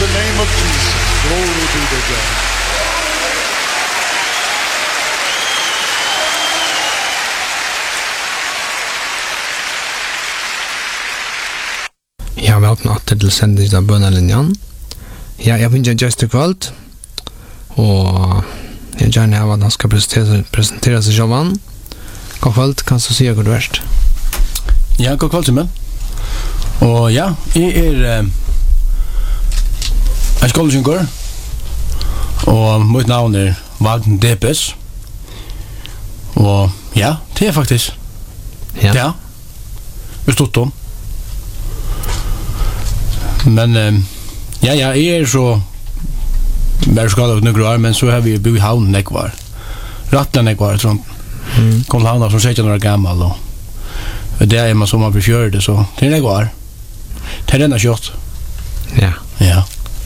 name of Jesus. Glory be to God. Ja, velkommen til sendingen av Bønnelinjen. Ja, jeg finner en gjest i kveld, og jeg gjerne har at han skal presentere seg selv. God kveld, kan du si hvor du er? Ja, god kveld, Simon. Og ja, jeg en skolesynker, og mitt navn Vagn Depes. Og ja, det faktisk. Ja. Ja, vi stod om. Men ja, jeg så mer skadet av noen år, men så har vi bo i havnen nekvar. Rattlen nekvar, sånn. Kom til havnen som 16 år gammal, og det man som man blir det, så det nekvar. Det renner kjøtt. Ja. Ja.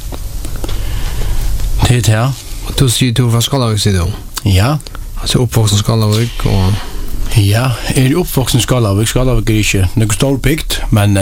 Det det, ja. Og du sier du fra Skalavik, sier du? Ja. Altså oppvoksen Skalavik, og... Ja, jeg oppvoksen Skalavik. Skalavik ikke noe stålpikt, men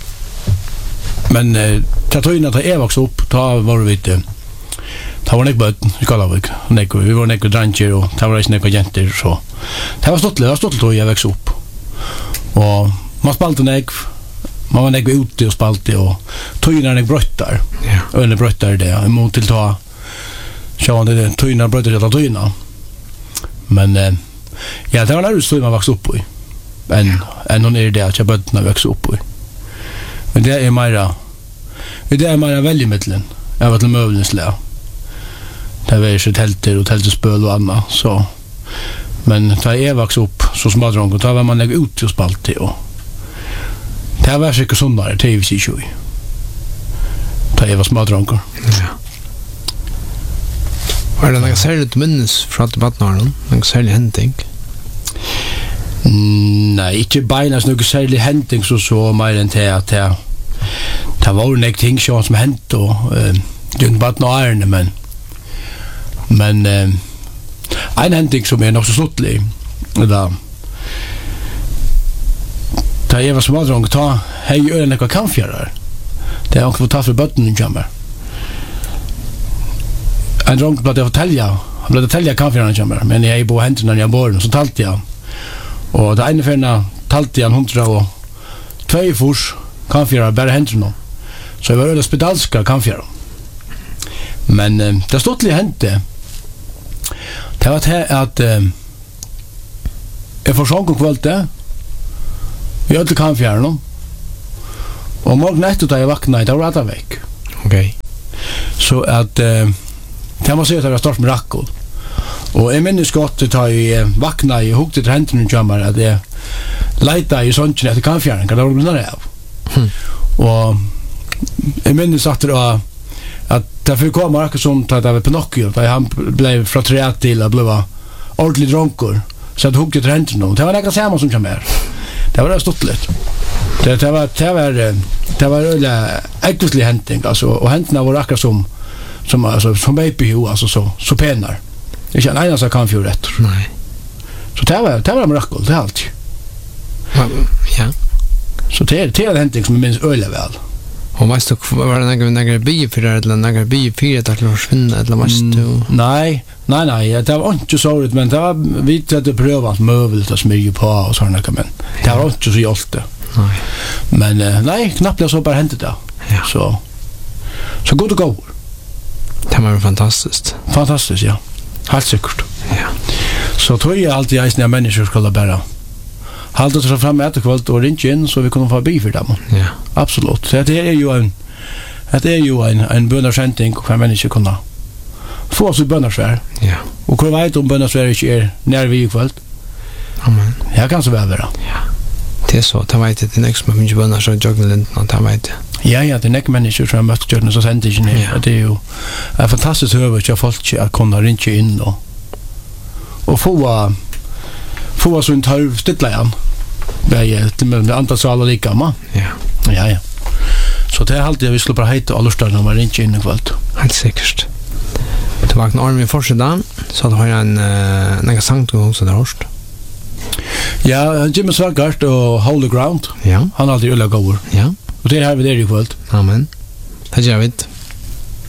ta tøyna ta jeg vokste opp, ta var vi ta var nek bøtten i Skalavik, vi var nek dranger, og ta var ikke nek jenter, så det var stottelig tøy jeg vokste opp, og man spalte nek, man var nek ute og spalte, og tøyna nek brøttar, øyne brøttar det, jeg må til ta sjåan det tøyna brøttar til tøyna, men ja, det var nærmest tøy man vokste opp i, enn noen det at jeg bøtten har vokste opp i. Men det mer veldig middelen. Jeg var til møvelslæ. Det var ikke telter og teltespøl og annet, så. Men da jeg vokste opp så smadronk, og da var man legge ut og spalte, og det var ikke sånnare, det vi sier ikke. Da jeg var smadronk. Ja. Var det noe særlig minnes fra debatten? Noe særlig hending? Nei, ikke beinas noe særlig hending så mer enn til at det var jo nek ting som hendt og rundt baden og ærene, men en hending som nok så sluttelig da jeg var smadrong ta hei øren nekva kampfjærar det er ikke for ta for bøtten i kjammer en drong ble jeg fortelja kampfjærar i kjammer men jeg bo hendt når jeg bor så talte jeg og det ene ferna talte jeg 102 fors kampfjærar bare hendt nå så jeg var øyla spedalska kampfjærar men det stottelig hendte det var til at jeg forsånk om kvølte vi øyla kampfjærar nå og morgen etter da jeg vakna det var rett av vekk så at det må si at det var stort mirakel og jeg minnes godt da jeg vakna jeg hukte til hendene kjammer at jeg leita i sånnsjen etter kampfjæren hva det var blant av og jeg minnes at det fikk komme akkurat som da det var Pinocchio da han ble fra 3 til å bli ordentlig dronker så jeg hukte til hendene det var nekka samme som kjammer det var stått litt det var øyla ekvistlig henting altså, og hendene var akkurat som baby altså så penar ikke en eneste kan fjord etter nei så det var en mirakel det er alt ja så det er en henting som jeg minns øyla vel og veist du var det nægge byfyrer eller nægge byfyrer til å forsvinne eller veist du nei det var ikke så rett men det var vi til å prøve at møvel til å smyrge på og sånn men det var ikke så hjelp men nei knappt jeg så bare hentet det så god og god det var fantastisk ja helt sikkert ja så tror jeg alltid jeg når mennesker skulle bare halda oss fram etter kveld og ringe inn så vi kunne få by for dem ja absolutt så det er jo en bønnersending hver mennesker kunne få oss i bønnersvær ja og hva vet om bønnersvær ikke nær vi i kveld amen ja kan så vel være ja det så det vet jeg det er ikke som er mye bønner så joggen linden det vet jeg ja det er ikke mennesker som har møtt jøkken så sender ikke ned det er jo en fantastisk høve til folk at kunne ringe inn og få sånn tørv stidla igjen med antall saler lika ja så det er alltid vi skulle bare heite alle større når man ringe inn i kveld helt sikkert det var en arm i forsiden så det var en sang til også der hørst ja Jimmy Svagart og Holy Ground ja han er alltid øyla gåver ja og det er her vi der i kveld amen det gjør vi